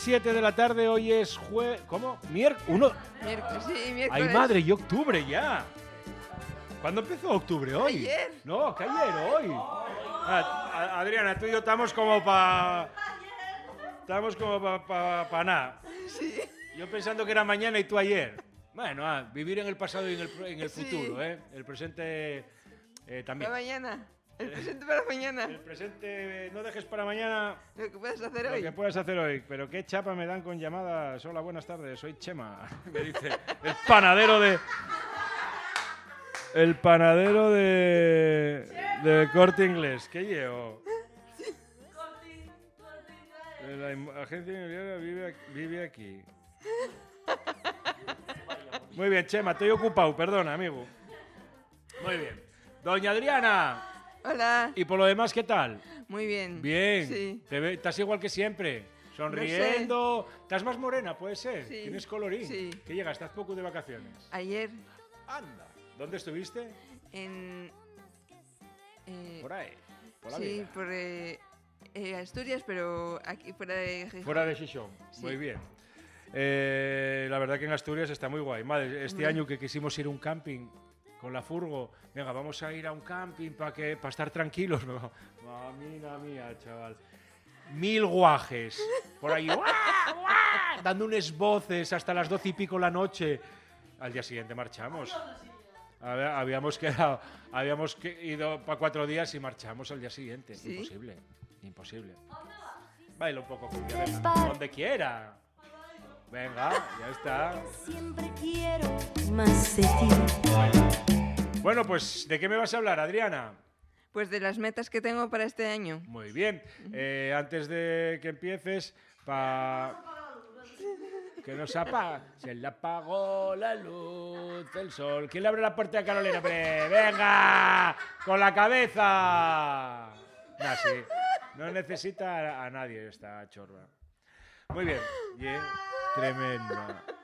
7 de la tarde, hoy es ¿Cómo? Miércoles, sí, miércoles. ¡Ay, madre! ¡Y octubre ya! ¿Cuándo empezó octubre? ¿Hoy? Ayer. No, que ayer, hoy. Adriana, tú y yo estamos como para... Estamos como para nada. Sí. Yo pensando que era mañana y tú ayer. Bueno, vivir en el pasado y en el Sí. futuro, ¿eh? El presente también. Para mañana. El presente para mañana. El presente no dejes para mañana Lo que puedes hacer lo hoy. que puedas hacer hoy. Pero qué chapa me dan con llamadas. Hola, buenas tardes, soy Chema. Me dice el panadero de... El panadero de Corte Inglés. ¿Qué llevo? La agencia inmobiliaria vive aquí. Muy bien, Chema, estoy ocupado, perdona, amigo. Muy bien. Doña Adriana. Hola. ¿Y por lo demás qué tal? Muy bien. Bien. Sí. Estás igual que siempre. Sonriendo. ¿Estás más morena, puede ser? Sí. ¿Tienes colorín? Sí. ¿Qué llegas? ¿Estás poco de vacaciones? Ayer Anda. ¿Dónde estuviste? en... Por ahí. Por la sí, vida. por Asturias, pero aquí fuera de Gijón. Fuera de Xixón. Sí. Muy bien. La verdad que en Asturias está muy guay. Madre, este año que quisimos ir a un camping con la furgo, venga, vamos a ir a un camping para estar tranquilos. Mamina mía, chaval. 1000 guajes por ahí, ¡guau, guau! Dando unas voces hasta las 12 y pico la noche. Al día siguiente marchamos. Habíamos ido para 4 días y marchamos al día siguiente. ¿Sí? Imposible, imposible. Baila un poco con donde quiera. Venga, ya está. Siempre quiero más de ti. Bueno, pues, ¿de qué me vas a hablar, Adriana? Pues de las metas que tengo para este año. Muy bien. Antes de que empieces, que nos apaga. Se le apagó la luz del sol. ¿Quién le abre la puerta a Carolina? ¡Hombre! ¡Venga! ¡Con la cabeza! No, sí. No necesita a nadie esta chorba. Muy bien. Bien. Tremenda.